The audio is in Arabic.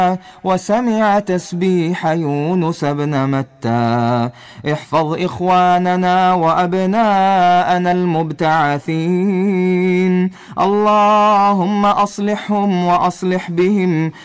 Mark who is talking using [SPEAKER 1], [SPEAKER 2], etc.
[SPEAKER 1] وسمع تسبيح يونس بن متى. احفظ إخواننا وأبناءنا المبتعثين، اللهم أصلحهم وأصلح بهم